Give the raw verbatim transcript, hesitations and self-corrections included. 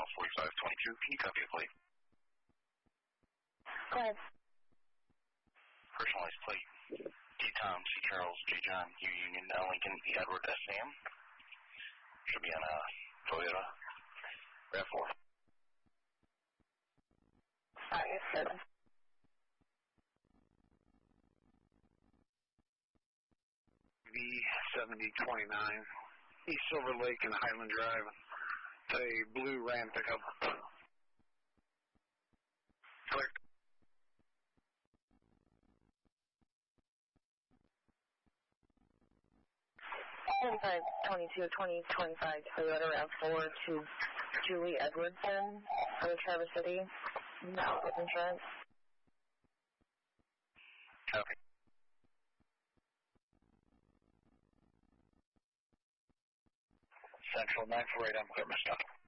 forty-five twenty-two. Can you copy it, please? Go ahead. Personalized plate. D. Tom, C. Charles, J. John, U. Union, L. Lincoln, E. Edward, S. Sam. Should be on a Toyota RAV four. Alright, yes, seven. V seventy twenty-nine, East Silver Lake and Highland Drive. It's a blue Ram pickup. Clear. forty-five twenty-two twenty twenty-five Toyota RAV four to Julie Edwardson for Traverse City. Not with insurance. Copy. Central nine four eight, I'm clear, Mister